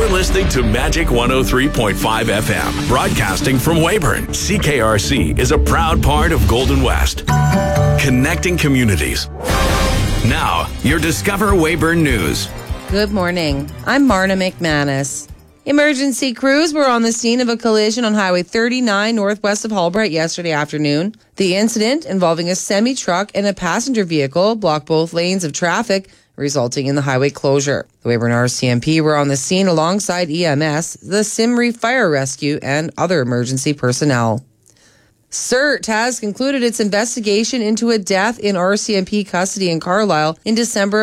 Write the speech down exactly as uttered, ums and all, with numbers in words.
listening to Magic one oh three point five F M, broadcasting from Weyburn. C K R C is a proud part of Golden West, connecting communities. Now, your Discover Weyburn News. Good morning. I'm Marna McManus. Emergency crews were on the scene of a collision on Highway thirty-nine northwest of Halbright yesterday afternoon. The incident, involving a semi-truck and a passenger vehicle, blocked both lanes of traffic, resulting in the highway closure. The Weyburn R C M P were on the scene alongside E M S, the Simri Fire Rescue, and other emergency personnel. C E R T has concluded its investigation into a death in R C M P custody in Carlisle in December